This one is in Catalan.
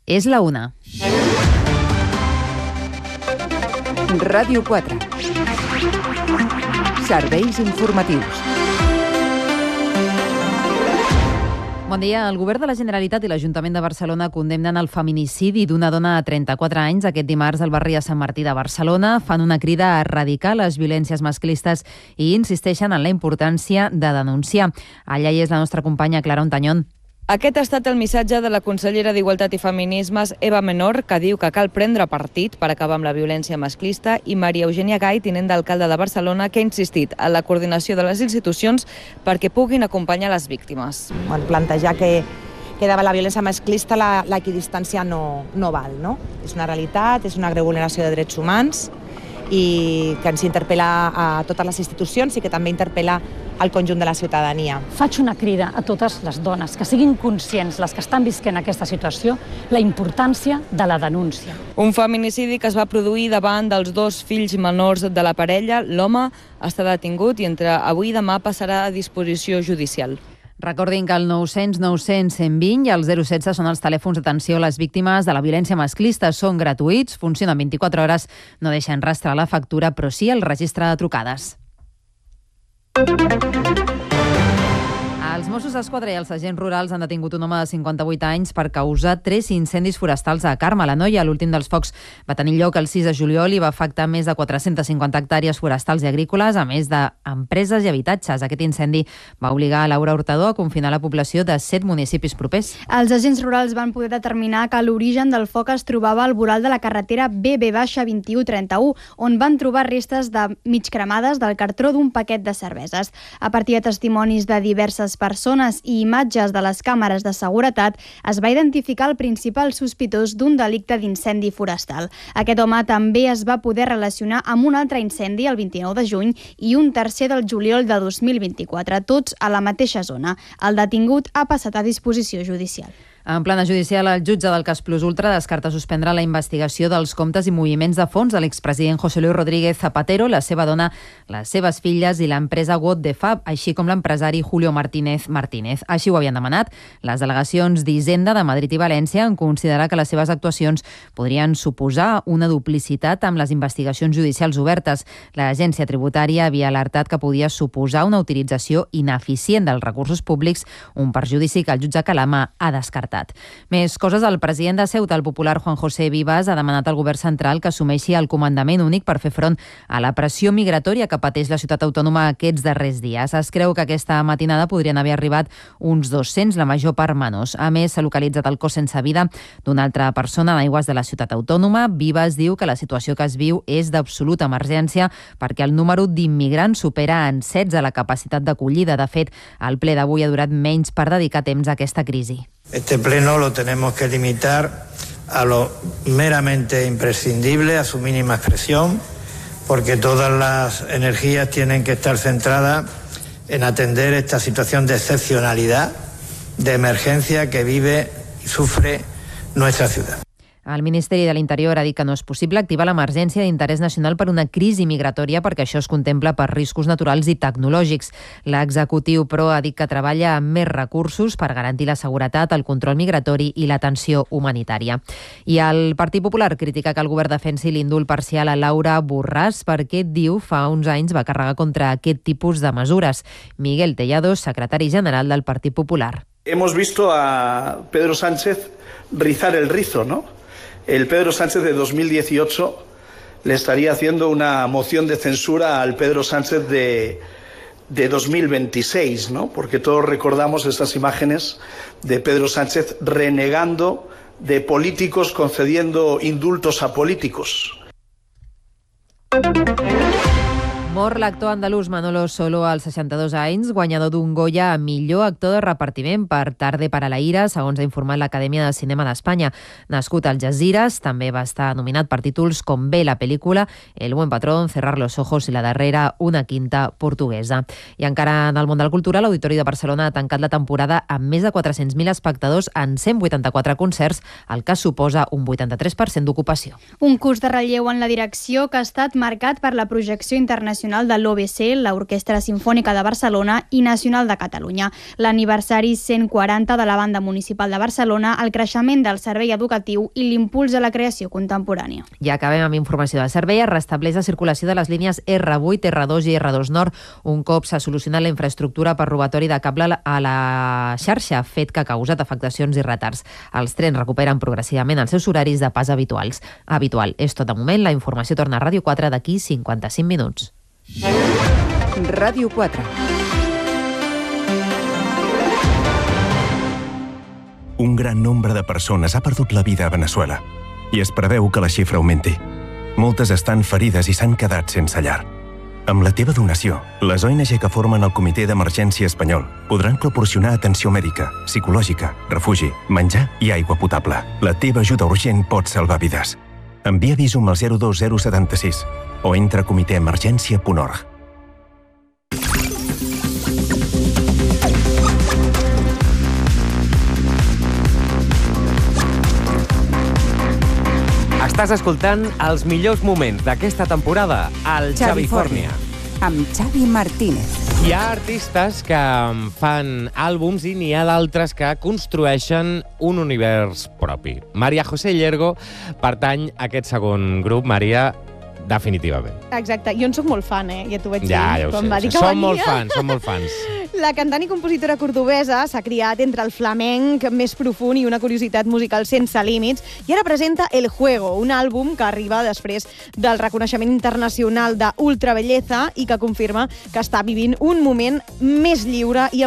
És la 1. Ràdio 4. Serveis informatius. Bon dia. El Govern de la Generalitat i l'Ajuntament de Barcelona condemnen el feminicidi d'una dona de 34 anys aquest dimarts al barri de Sant Martí de Barcelona. Fan una crida a erradicar les violències masclistes i insisteixen en la importància de denunciar. Allà hi és la nostra companya Clara Ontañón. Aquest ha estat el missatge de la consellera d'Igualtat i Feminismes, Eva Menor, que diu que cal prendre partit per acabar amb la violència masclista, i Maria Eugènia Gai, tinent d'alcalde de Barcelona, que ha insistit en la coordinació de les institucions perquè puguin acompanyar les víctimes. Plantejar que davant la violència masclista l'equidistància no val, no? És una realitat, és una greu vulneració de drets humans i que ens interpel·la a totes les institucions i que també interpel·la al conjunt de la ciutadania. Faig una crida a totes les dones que siguin conscients, les que estan visquent aquesta situació, la importància de la denúncia. Un feminicidi que es va produir davant dels 2 fills menors de la parella. L'home està detingut i entre avui i demà passarà a disposició judicial. Recordin que el 900 900 120 i el 016 són els telèfons d'atenció a les víctimes de la violència masclista. Són gratuïts, funcionen 24 hores, no deixen rastre a la factura, però sí el registre de trucades. Els Mossos d'Esquadra i els agents rurals han detingut un home de 58 anys per causar 3 incendis forestals a Carme, la Noia. L'últim dels focs va tenir lloc el 6 de juliol i va afectar més de 450 hectàrees forestals i agrícoles, a més d'empreses i habitatges. Aquest incendi va obligar a Laura Hurtadó a confinar la població de 7 municipis propers. Els agents rurals van poder determinar que l'origen del foc es trobava al voral de la carretera BB-2131, on van trobar restes de mig cremades del cartró d'un paquet de cerveses. A partir de testimonis de diverses persones i imatges de les càmeres de seguretat, es va identificar el principal sospitós d'un delicte d'incendi forestal. Aquest home també es va poder relacionar amb un altre incendi el 29 de juny i un tercer del juliol de 2024, tots a la mateixa zona. El detingut ha passat a disposició judicial. En plana judicial, el jutge del cas Plus Ultra descarta suspendre la investigació dels comptes i moviments de fons de l'expresident José Luis Rodríguez Zapatero, la seva dona, les seves filles i l'empresa What the Fab, així com l'empresari Julio Martínez. Així ho havien demanat les delegacions d'Hisenda de Madrid i València, en considerar que les seves actuacions podrien suposar una duplicitat amb les investigacions judicials obertes. L'agència tributària havia alertat que podia suposar una utilització ineficient dels recursos públics, un perjudici que el jutge Calama ha descartat. Més coses. El president de Ceuta, el popular Juan José Vivas, ha demanat al govern central que assumeixi el comandament únic per fer front a la pressió migratòria que pateix la ciutat autònoma aquests darrers dies. Es creu que aquesta matinada podrien haver arribat uns 200, la major part menors. A més, s'ha localitzat el cos sense vida d'una altra persona en aigües de la ciutat autònoma. Vivas diu que la situació que es viu és d'absoluta emergència perquè el número d'immigrants supera en 16 la capacitat d'acollida. De fet, el ple d'avui ha durat menys per dedicar temps a aquesta crisi. Este pleno lo tenemos que limitar a lo meramente imprescindible, a su mínima expresión, porque todas las energías tienen que estar centradas en atender esta situación de excepcionalidad, de emergencia que vive y sufre nuestra ciudad. El Ministeri de l'Interior ha dit que no és possible activar l'emergència d'interès nacional per una crisi migratòria perquè això es contempla per riscos naturals i tecnològics. L'executiu, però, ha dit que treballa amb més recursos per garantir la seguretat, el control migratori i l'atenció humanitària. I el Partit Popular critica que el govern defensi l'indult parcial a Laura Borràs perquè, diu, fa uns anys va carregar contra aquest tipus de mesures. Miguel Tellado, secretari general del Partit Popular. Hemos visto a Pedro Sánchez rizar el rizo, ¿no? El Pedro Sánchez de 2018 le estaría haciendo una moción de censura al Pedro Sánchez de 2026, ¿no? Porque todos recordamos estas imágenes de Pedro Sánchez renegando de políticos, concediendo indultos a políticos. Mor l'actor andalús Manolo Solo als 62 anys, guanyador d'un Goya a millor actor de repartiment per Tarde para la ira, segons ha informat l'Acadèmia de Cinema d'Espanya. Nascut al Algesires, també va estar nominat per títols com Bé la pel·lícula, El buen patrón, Cerrar los ojos i la darrera, Una quinta portuguesa. I encara en el món de la cultura, l'Auditori de Barcelona ha tancat la temporada amb més de 400.000 espectadors en 184 concerts, el que suposa un 83% d'ocupació. Un curs de relleu en la direcció que ha estat marcat per la projecció internacional Internacional de l'OBC, l'Orquestra Simfònica de Barcelona i Nacional de Catalunya. L'aniversari 140 de la Banda Municipal de Barcelona, el creixement del servei educatiu i l'impuls a la creació contemporània. I acabem amb informació del servei. Es restableix la circulació de les línies R8, R2 i R2 Nord un cop s'ha solucionat la infraestructura per robatori de cable a la xarxa, fet que ha causat afectacions i retards. Els trens recuperen progressivament els seus horaris de pas habitual. És tot de moment. La informació torna a Ràdio 4 d'aquí 55 minuts. Ràdio 4. Un gran nombre de persones ha perdut la vida a Veneçuela i es preveu que la xifra augmenti. Moltes estan ferides i s'han quedat sense llar. Amb la teva donació, les ONG que formen el Comitè d'Emergència Espanyol podran proporcionar atenció mèdica, psicològica, refugi, menjar i aigua potable. La teva ajuda urgent pot salvar vides. Envia Visum al 02076 o entra a comitèemergència.org. Estàs escoltant els millors moments d'aquesta temporada al Xavifòrnia. Amb Xavi Martínez. Hi ha artistes que fan àlbums i n'hi ha d'altres que construeixen un univers propi. María José Llergo pertany a aquest segon grup. Maria, definitivament. Exacte, jo en soc molt fan, ja t'ho vaig dir. Ja ho sé. Som molt fans. La cantant i compositora cordobesa s'ha criat entre el flamenc més profund i una curiositat musical sense límits i ara presenta El Juego, un àlbum que arriba després del reconeixement internacional d'Ultra Belleza i que confirma que està vivint un moment més lliure i